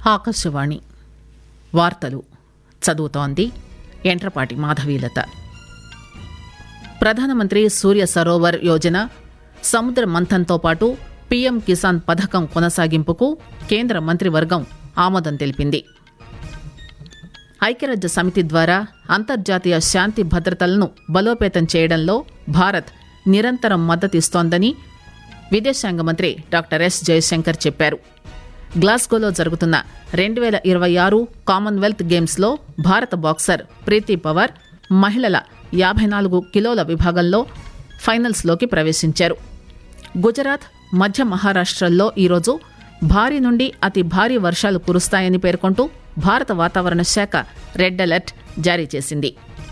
ఆకాశవాణి వార్తలు చదువుతోంది ఎంట్రపాటి మాధవీలత. ప్రధానమంత్రి సూర్య సరోవర్ యోజన, సముద్ర మంథన్తో పాటు పీఎం కిసాన్ పథకం కొనసాగింపుకు కేంద్ర మంత్రివర్గం ఆమోదం తెలిపింది. ఐక్యరాజ్య సమితి ద్వారా అంతర్జాతీయ శాంతి భద్రతలను బలోపేతం చేయడంలో భారత్ నిరంతరం మద్దతిస్తోందని విదేశాంగ మంత్రి డాక్టర్ ఎస్ జయశంకర్ చెప్పారు. గ్లాస్గోలో జరుగుతున్న 2026 కామన్వెల్త్ గేమ్స్లో భారత బాక్సర్ ప్రీతి పవార్ మహిళల 54 కిలోల విభాగంలో ఫైనల్స్లోకి ప్రవేశించారు. గుజరాత్, మధ్య మహారాష్టల్లో ఈరోజు భారీ నుండి అతి భారీ వర్షాలు కురుస్తాయని పేర్కొంటూ భారత వాతావరణ శాఖ రెడ్ అలర్ట్ జారీ చేసింది.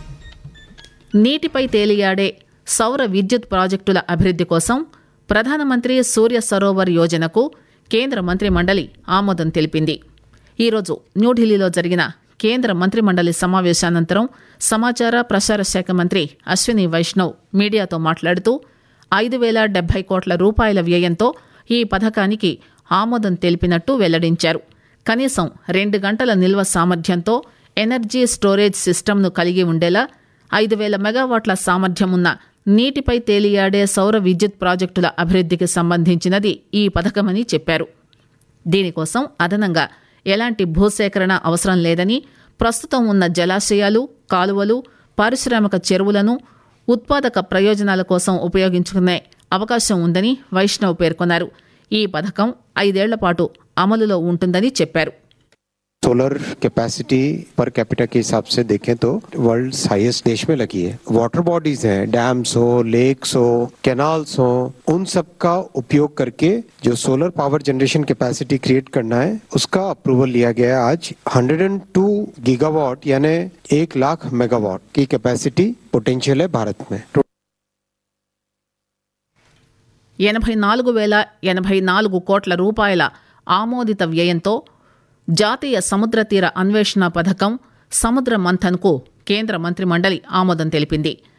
నీటిపై తేలియాడే సౌర విద్యుత్ ప్రాజెక్టుల అభివృద్ది కోసం ప్రధానమంత్రి సూర్య సరోవర్ యోజనకు కేంద్ర మంత్రి మండలి ఆమోదం తెలిపింది. ఈరోజు న్యూఢిల్లీలో జరిగిన కేంద్ర మంత్రి మండలి సమావేశానంతరం సమాచార ప్రసార శాఖ మంత్రి అశ్విని వైష్ణవ్ మీడియాతో మాట్లాడుతూ 5,070 కోట్ల రూపాయల వ్యయంతో ఈ పథకానికి ఆమోదం తెలిపినట్టు వెల్లడించారు. కనీసం 2 గంటల నిల్వ సామర్థ్యంతో ఎనర్జీ స్టోరేజ్ సిస్టమ్ను కలిగి ఉండేలా 5,000 మెగావాట్ల సామర్థ్యం ఉన్న నీటిపై తేలియాడే సౌర విద్యుత్ ప్రాజెక్టుల అభివృద్దికి సంబంధించినది ఈ పథకమని చెప్పారు. దీనికోసం అదనంగా ఎలాంటి భూసేకరణ అవసరం లేదని, ప్రస్తుతం ఉన్న జలాశయాలు, కాలువలు, పారిశ్రామిక చెరువులను ఉత్పాదక ప్రయోజనాల కోసం ఉపయోగించుకునే అవకాశం ఉందని వైష్ణవ్ పేర్కొన్నారు. ఈ పథకం 5 ఏళ్ల పాటు అమలులో ఉంటుందని చెప్పారు. सोलर कैपेसिटी पर कैपिटा के हिसाब से देखें तो वर्ल्ड हाईएस्ट देश में लगी है. वाटर बॉडीज हैं, डैम्स हो, लेक्स हो, कैनाल्स हो, उन सब का उपयोग करके जो solar power generation capacity create करना है उसका अप्रूवल लिया गया है. आज 102 गीगावाट यानी 1 लाख मेगावाट की कैपेसिटी पोटेंशियल है भारत में. 84,084 కోట్ల రూపాయల ఆమోదిత వ్యయంతో జాతీయ సముద్ర తీర అన్వేషణ పథకం సముద్ర మంథన్కు కేంద్ర మంత్రి మండలి ఆమోదం తెలిపింది.